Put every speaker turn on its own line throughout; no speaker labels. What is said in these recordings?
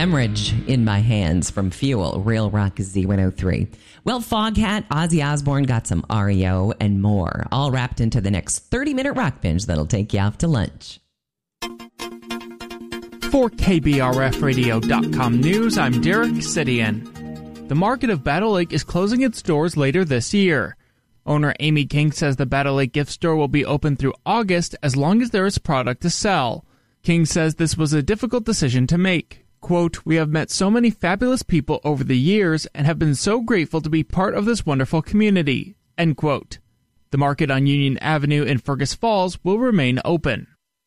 Hemorrhage in My Hands from Fuel, Real Rock Z103. Well, Foghat, Ozzy Osbourne got some REO and more, all wrapped into the next 30-minute rock binge that'll take you off to lunch.
For KBRFradio.com News, I'm Derek Sidian. The market of Battle Lake is closing its doors later this year. Owner Amy King says the Battle Lake gift store will be open through August as long as there is product to sell. King says this was a difficult decision to make. Quote, "We have met so many fabulous people over the years and have been so grateful to be part of this wonderful community." End quote. The market on Union Avenue in Fergus Falls will remain open.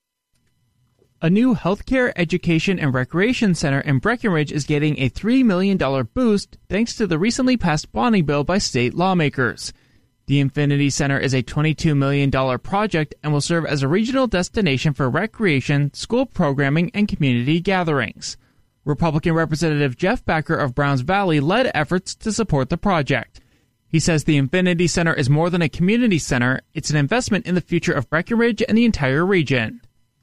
A new healthcare, education, and recreation center in Breckenridge is getting a $3 million boost thanks to the recently passed bonding bill by state lawmakers. The Infinity Center is a $22 million project and will serve as a regional destination for recreation, school programming, and community gatherings. Republican Representative Jeff Becker of Browns Valley led efforts to support the project. He says the Infinity Center is more than a community center, it's an investment in the future of Breckenridge and the entire region.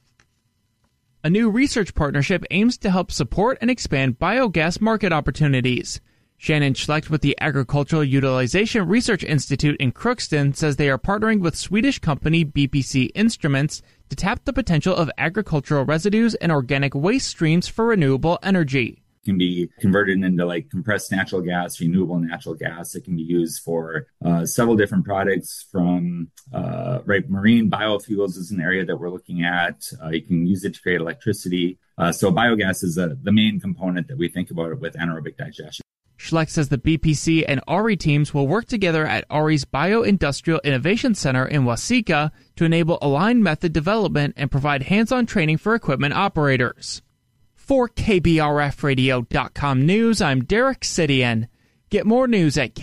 A new research partnership aims to help support and expand biogas market opportunities. Shannon Schlecht with the Agricultural Utilization Research Institute in Crookston says they are partnering with Swedish company BPC Instruments to tap the potential of agricultural residues and organic waste streams for renewable energy.
It can be converted into like compressed natural gas, renewable natural gas. It can be used for several different products from marine biofuels is an area that we're looking at. You can use it to create electricity. So biogas is the main component that we think about with anaerobic digestion.
Schlecht says the BPC and ARI teams will work together at ARI's Bioindustrial Innovation Center in Waseca to enable aligned method development and provide hands-on training for equipment operators. For KBRFradio.com News, I'm Derek Sidian. Get more news at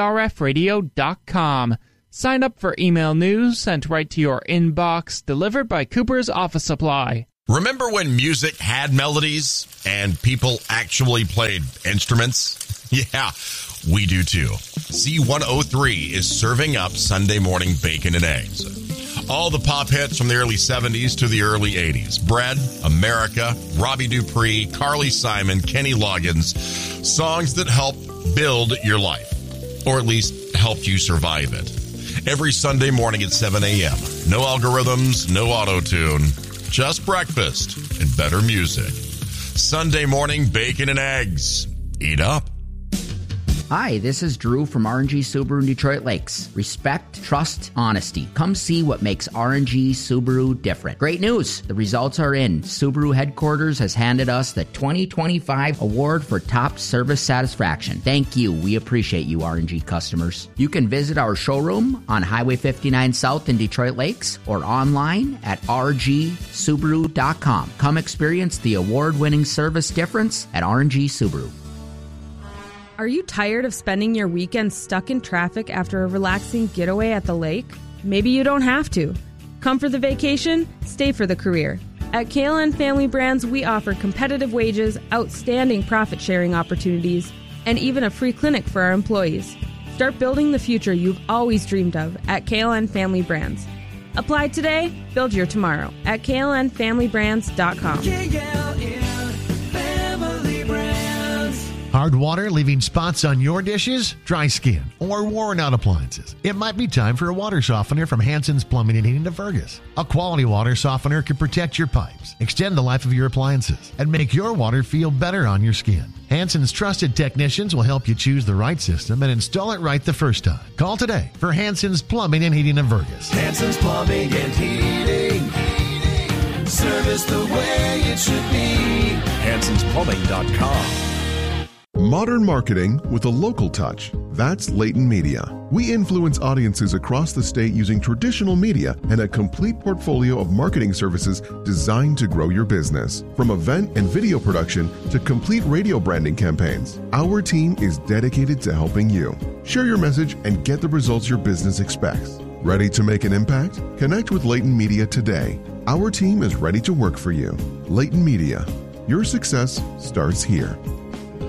KBRFradio.com. Sign up for email news sent right to your inbox, delivered by Cooper's Office Supply.
Remember when music had melodies and people actually played instruments? Yeah, we do too. Z103 is serving up Sunday morning bacon and eggs. All the pop hits from the early 70s to the early 80s. Bread, America, Robbie Dupree, Carly Simon, Kenny Loggins. Songs that help build your life, or at least helped you survive it. Every Sunday morning at 7 a.m. No algorithms, no auto-tune. Just breakfast and better music. Sunday morning bacon and eggs. Eat up.
Hi, this is Drew from RNG Subaru in Detroit Lakes. Respect, trust, honesty. Come see what makes RNG Subaru different. Great news! The results are in. Subaru headquarters has handed us the 2025 award for top service satisfaction. Thank you. We appreciate you, RNG customers. You can visit our showroom on Highway 59 South in Detroit Lakes or online at rgsubaru.com. Come experience the award-winning service difference at RNG Subaru.
Are you tired of spending your weekend stuck in traffic after a relaxing getaway at the lake? Maybe you don't have to. Come for the vacation, stay for the career. At KLN Family Brands, we offer competitive wages, outstanding profit-sharing opportunities, and even a free clinic for our employees. Start building the future you've always dreamed of at KLN Family Brands. Apply today, build your tomorrow at klnfamilybrands.com.
Hard water leaving spots on your dishes, dry skin, or worn out appliances. It might be time for a water softener from Hanson's Plumbing and Heating of Fergus. A quality water softener can protect your pipes, extend the life of your appliances, and make your water feel better on your skin. Hanson's trusted technicians will help you choose the right system and install it right the first time. Call today for Hanson's Plumbing and Heating of Fergus.
Hanson's Plumbing and Heating. Service the way it should be. Hanson'sPlumbing.com.
Modern marketing with a local touch. That's Layton Media. We influence audiences across the state using traditional media and a complete portfolio of marketing services designed to grow your business. From event and video production to complete radio branding campaigns, our team is dedicated to helping you. Share your message and get the results your business expects. Ready to make an impact? Connect with Layton Media today. Our team is ready to work for you. Layton Media. Your success starts here.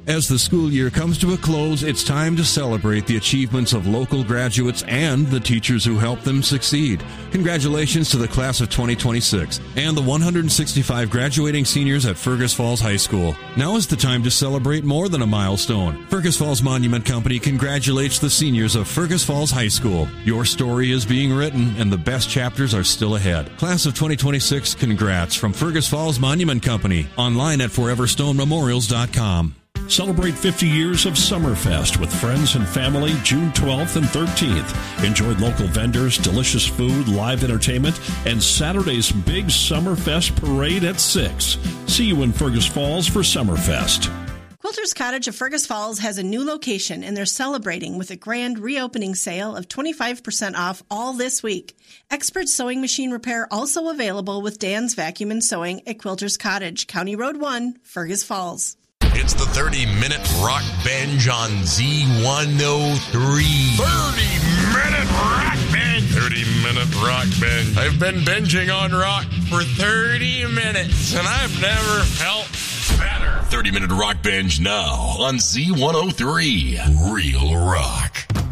As the school year comes to a close, it's time to celebrate the achievements of local graduates and the teachers who helped them succeed. Congratulations to the class of 2026 and the 165 graduating seniors at Fergus Falls High School. Now is the time to celebrate more than a milestone. Fergus Falls Monument Company congratulates the seniors of Fergus Falls High School. Your story is being written, and the best chapters are still ahead. Class of 2026, congrats from Fergus Falls Monument Company. Online at foreverstonememorials.com.
Celebrate 50 years of Summerfest with friends and family June 12th and 13th. Enjoy local vendors, delicious food, live entertainment, and Saturday's big Summerfest parade at 6. See you in Fergus Falls for Summerfest.
Quilter's Cottage of Fergus Falls has a new location, and they're celebrating with a grand reopening sale of 25% off all this week. Expert sewing machine repair also available with Dan's Vacuum and Sewing at Quilter's Cottage, County Road 1, Fergus Falls.
It's the 30-minute rock binge on Z103. 30-minute rock binge. 30-minute rock binge. I've been binging on rock for 30 minutes, and I've never felt better. 30-minute rock binge now on Z103. Real rock.